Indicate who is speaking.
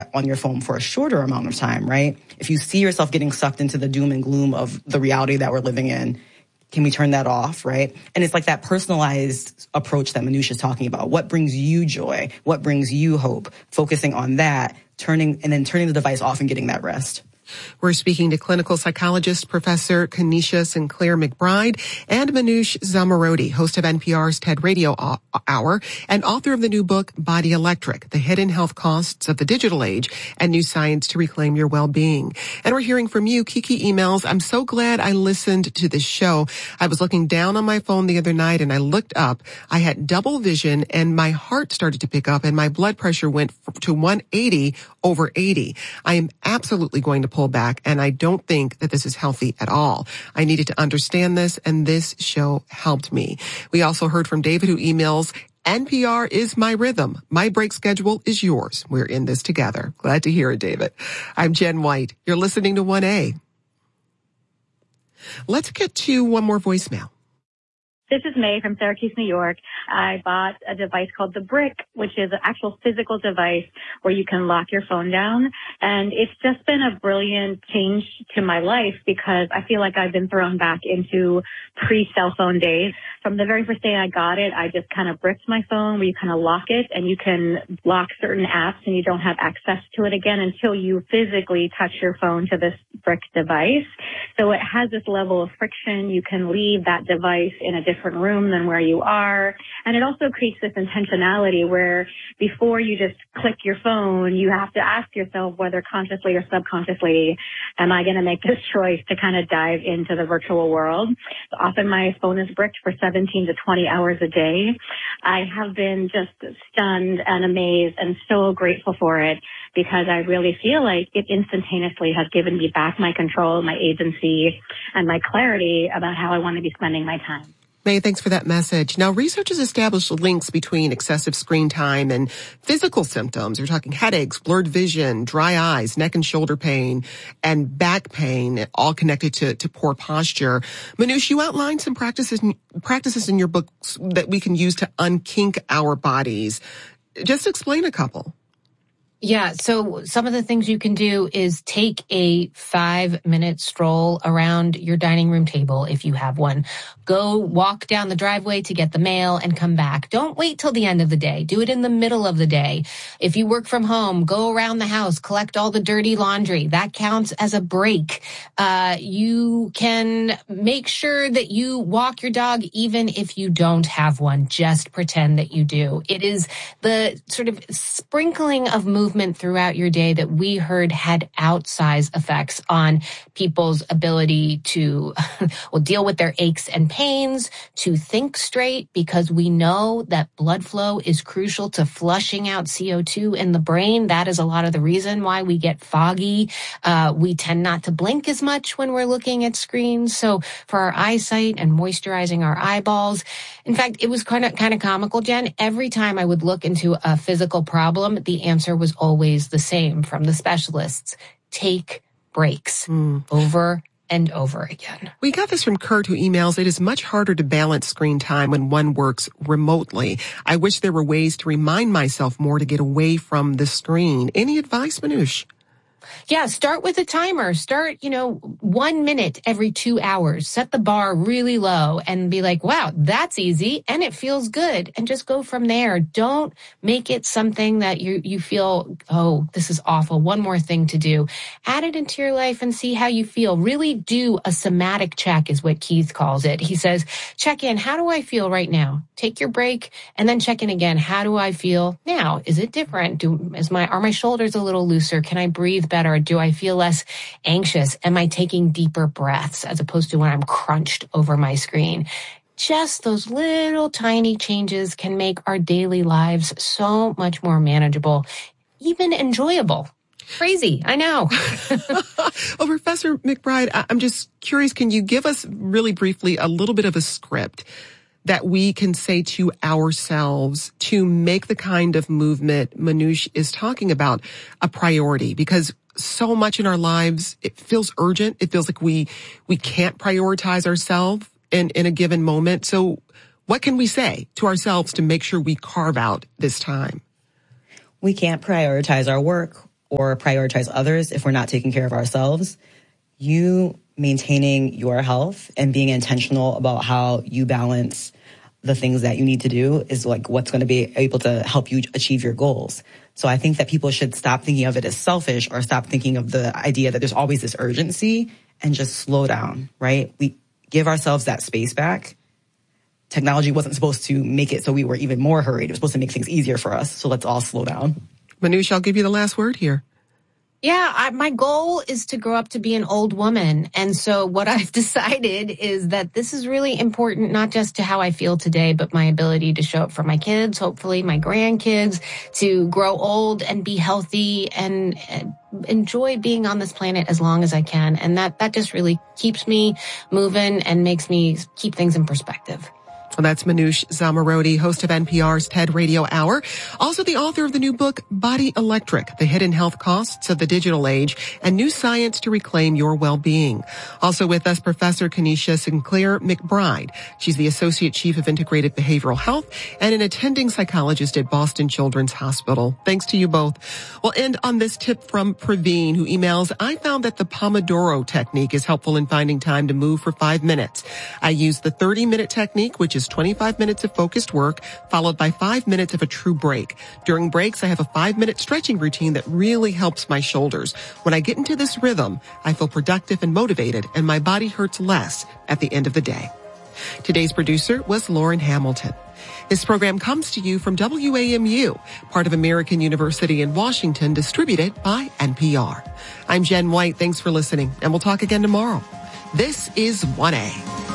Speaker 1: on your phone for a shorter amount of time, right? If you see yourself getting sucked into the doom and gloom of the reality that we're living in, can we turn that off, right? And it's like that personalized approach that Manoush is talking about. What brings you joy? What brings you hope? Focusing on that, turning the device off and getting that rest.
Speaker 2: We're speaking to clinical psychologist Professor Kenesha Sinclair McBride and Manoush Zomorodi, host of NPR's TED Radio Hour and author of the new book, Body Electric, The Hidden Health Costs of the Digital Age and New Science to Reclaim Your Well-Being. And we're hearing from you, Kiki emails. I'm so glad I listened to this show. I was looking down on my phone the other night and I looked up. I had double vision and my heart started to pick up and my blood pressure went to 180/80. I am absolutely going to pull back, and I don't think that this is healthy at all. I needed to understand this, and this show helped me. We also heard from David, who emails, NPR is my rhythm. My break schedule is yours. We're in this together. Glad to hear it, David. I'm Jen White. You're listening to 1A. Let's get to one more voicemail.
Speaker 3: This is May from Syracuse, New York. I bought a device called the Brick, which is an actual physical device where you can lock your phone down. And it's just been a brilliant change to my life because I feel like I've been thrown back into pre-cell phone days. From the very first day I got it, I just kind of bricked my phone where you kind of lock it and you can lock certain apps and you don't have access to it again until you physically touch your phone to this Brick device. So it has this level of friction. You can leave that device in a different room than where you are. And it also creates this intentionality where before you just click your phone, you have to ask yourself whether consciously or subconsciously, am I going to make this choice to kind of dive into the virtual world? So often my phone is bricked for 17 to 20 hours a day. I have been just stunned and amazed and so grateful for it because I really feel like it instantaneously has given me back my control, my agency, and my clarity about how I want to be spending my time.
Speaker 2: May, thanks for that message. Now, research has established links between excessive screen time and physical symptoms. We're talking headaches, blurred vision, dry eyes, neck and shoulder pain, and back pain, all connected to poor posture. Manoush, you outlined some practices in your books that we can use to unkink our bodies. Just explain a couple.
Speaker 4: Yeah, so some of the things you can do is take a 5-minute stroll around your dining room table if you have one. Go walk down the driveway to get the mail and come back. Don't wait till the end of the day. Do it in the middle of the day. If you work from home, go around the house, collect all the dirty laundry. That counts as a break. You can make sure that you walk your dog even if you don't have one. Just pretend that you do. It is the sort of sprinkling of movement throughout your day that we heard had outsized effects on people's ability to deal with their aches and pains, to think straight, because we know that blood flow is crucial to flushing out CO2 in the brain. That is a lot of the reason why we get foggy. We tend not to blink as much when we're looking at screens. So for our eyesight and moisturizing our eyeballs, in fact, it was kind of comical, Jen. Every time I would look into a physical problem, the answer was always the same from the specialists. Take breaks over and over again.
Speaker 2: We got this from Kurt, who emails, it is much harder to balance screen time when one works remotely. I wish there were ways to remind myself more to get away from the screen. Any advice, Manoush?
Speaker 4: Yeah, start with a timer. Start, 1 minute every 2 hours. Set the bar really low and be like, wow, that's easy and it feels good. And just go from there. Don't make it something that you feel, oh, this is awful. One more thing to do. Add it into your life and see how you feel. Really do a somatic check is what Keith calls it. He says, check in. How do I feel right now? Take your break and then check in again. How do I feel now? Is it different? Are my shoulders a little looser? Can I breathe better? Do I feel less anxious? Am I taking deeper breaths as opposed to when I'm crunched over my screen? Just those little tiny changes can make our daily lives so much more manageable, even enjoyable. Crazy, I know.
Speaker 2: Well, Professor McBride, I'm just curious, can you give us really briefly a little bit of a script that we can say to ourselves to make the kind of movement Manoush is talking about a priority? Because so much in our lives, it feels urgent. It feels like we can't prioritize ourselves in a given moment. So what can we say to ourselves to make sure we carve out this time?
Speaker 1: We can't prioritize our work or prioritize others if we're not taking care of ourselves. You maintaining your health and being intentional about how you balance the things that you need to do is like what's going to be able to help you achieve your goals. So I think that people should stop thinking of it as selfish or stop thinking of the idea that there's always this urgency and just slow down, right? We give ourselves that space back. Technology wasn't supposed to make it so we were even more hurried. It was supposed to make things easier for us. So let's all slow down.
Speaker 2: Manoush, I'll give you the last word here.
Speaker 4: Yeah, my goal is to grow up to be an old woman. And so what I've decided is that this is really important, not just to how I feel today, but my ability to show up for my kids, hopefully my grandkids, to grow old and be healthy and enjoy being on this planet as long as I can. And that just really keeps me moving and makes me keep things in perspective.
Speaker 2: Well, that's Manoush Zomorodi, host of NPR's TED Radio Hour. Also the author of the new book, Body Electric, The Hidden Health Costs of the Digital Age and New Science to Reclaim Your Well-Being. Also with us, Professor Kenesha Sinclair McBride. She's the Associate Chief of Integrated Behavioral Health and an attending psychologist at Boston Children's Hospital. Thanks to you both. We'll end on this tip from Praveen, who emails, I found that the Pomodoro technique is helpful in finding time to move for 5 minutes. I use the 30-minute technique, which is 25 minutes of focused work, followed by 5 minutes of a true break. During breaks, I have a 5-minute stretching routine that really helps my shoulders. When I get into this rhythm, I feel productive and motivated, and my body hurts less at the end of the day. Today's producer was Lauren Hamilton. This program comes to you from WAMU, part of American University in Washington, distributed by NPR. I'm Jen White. Thanks for listening, and we'll talk again tomorrow. This is 1A.